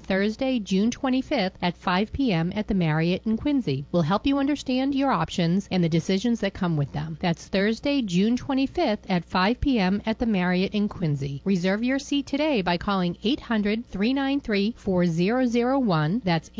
Thursday, June 25th at 5 p.m. at the Marriott in Quincy. We'll help you understand your options and the decisions that come with them. That's Thursday, June 25th at 5 p.m. at the Marriott in Quincy. Reserve your seat today by calling 800-393-4001. That's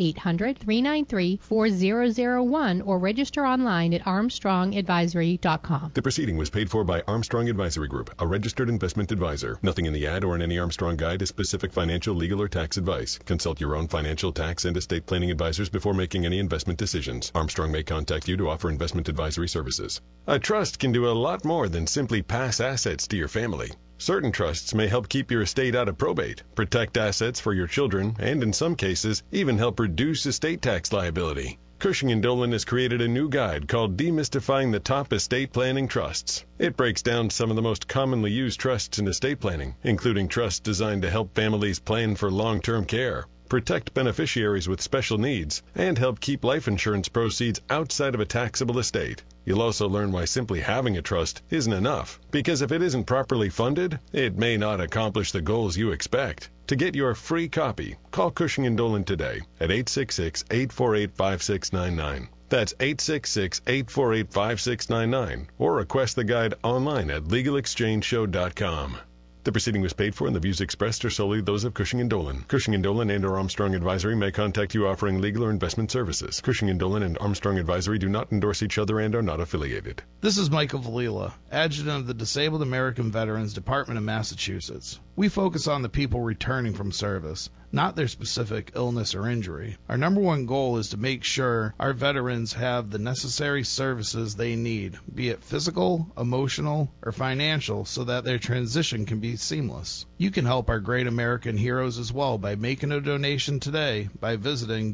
800-393-4001 or register online at armstrongadvisory.com. The proceeding was paid for by Armstrong Advisory Group, a registered investment advisor. Nothing in the ad or in any Armstrong guide is specific financial, legal, or tax advice. Consult your own financial, tax, and estate planning advisors before making any investment decisions. Armstrong may contact you to offer investment advisory services. A trust can do a lot more than simply pass assets to your family. Certain trusts may help keep your estate out of probate, protect assets for your children, and in some cases, even help reduce estate tax liability. Cushing & Dolan has created a new guide called Demystifying the Top Estate Planning Trusts. It breaks down some of the most commonly used trusts in estate planning, including trusts designed to help families plan for long-term care, protect beneficiaries with special needs, and help keep life insurance proceeds outside of a taxable estate. You'll also learn why simply having a trust isn't enough, because if it isn't properly funded, it may not accomplish the goals you expect. To get your free copy, call Cushing & Dolan today at 866-848-5699. That's 866-848-5699, or request the guide online at legalexchangeshow.com. The proceeding was paid for, and the views expressed are solely those of Cushing & Dolan. Cushing & Dolan and/or Armstrong Advisory may contact you offering legal or investment services. Cushing & Dolan and Armstrong Advisory do not endorse each other and are not affiliated. This is Michael Valila, Adjutant of the Disabled American Veterans Department of Massachusetts. We focus on the people returning from service, not their specific illness or injury. Our number one goal is to make sure our veterans have the necessary services they need, be it physical, emotional, or financial, so that their transition can be seamless. You can help our great American heroes as well by making a donation today by visiting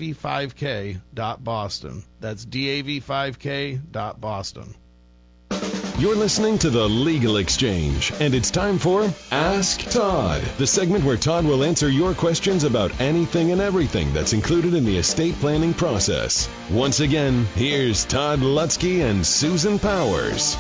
dav5k.boston. That's dav5k.boston. You're listening to The Legal Exchange, and it's time for Ask Todd, the segment where Todd will answer your questions about anything and everything that's included in the estate planning process. Once again, here's Todd Lutzke and Susan Powers.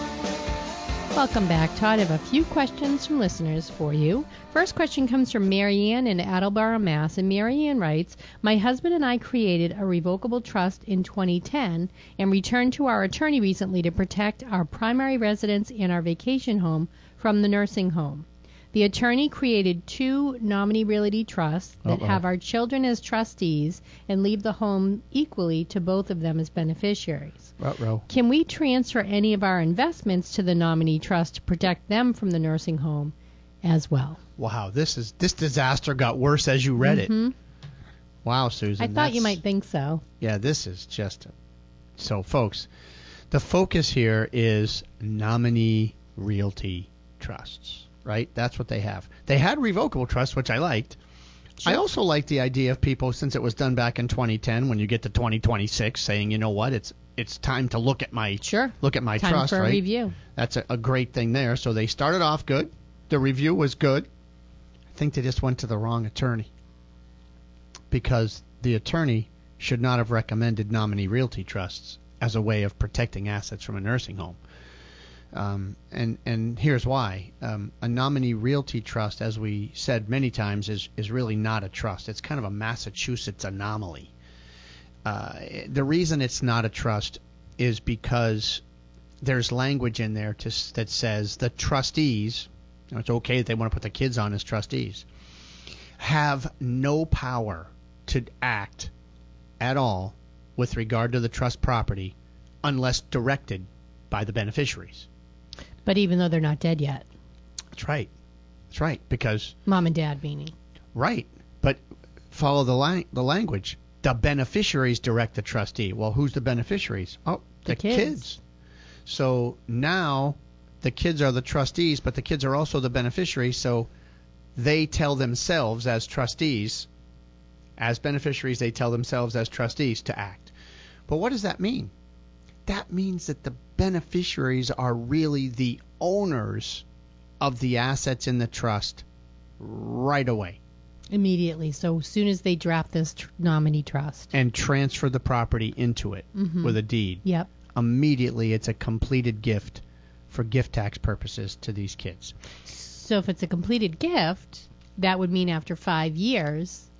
Welcome back, Todd. I have a few questions from listeners for you. First question comes from Marianne in Attleboro, Mass. And Marianne writes, my husband and I created a revocable trust in 2010 and returned to our attorney recently to protect our primary residence and our vacation home from the nursing home. The attorney created 2 nominee realty trusts that have our children as trustees and leave the home equally to both of them as beneficiaries. Can we transfer any of our investments to the nominee trust to protect them from the nursing home as well? Wow, this disaster got worse as you read it. Wow, Susan. I thought you might think so. Yeah, this is just... So, folks, the focus here is nominee realty trusts. Right? That's what they have. They had revocable trusts, which I liked. Sure. I also like the idea of people, since it was done back in 2010, when you get to 2026, saying, you know what, it's time to look at my time trust, for right? A review. That's a great thing there. So they started off good. The review was good. I think they just went to the wrong attorney, because the attorney should not have recommended nominee realty trusts as a way of protecting assets from a nursing home. And here's why. A nominee realty trust, as we said many times, is really not a trust. It's kind of a Massachusetts anomaly. The reason it's not a trust is because there's language in there that says the trustees, it's okay if they want to put the kids on as trustees, have no power to act at all with regard to the trust property unless directed by the beneficiaries. But even though they're not dead yet. That's right. That's right, because... Mom and Dad, meaning. Right, but follow the language. The beneficiaries direct the trustee. Well, who's the beneficiaries? Oh, the kids. So now the kids are the trustees, but the kids are also the beneficiaries, so they tell themselves as trustees, as beneficiaries, they tell themselves as trustees to act. But what does that mean? That means that the beneficiaries are really the owners of the assets in the trust right away. Immediately. So as soon as they draft this nominee trust. And transfer the property into it with a deed. Yep. Immediately it's a completed gift for gift tax purposes to these kids. So if it's a completed gift, that would mean after 5 years